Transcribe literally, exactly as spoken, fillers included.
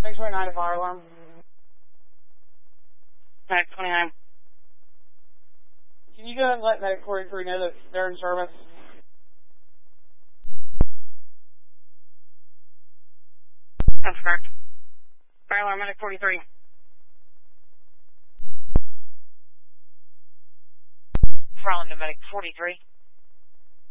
six twenty-nine to fire alarm. Medic twenty-nine. Can you go and let Medic forty-three know that they're in service? That's correct. Fire alarm, Medic forty-three. Farland to Medic forty-three.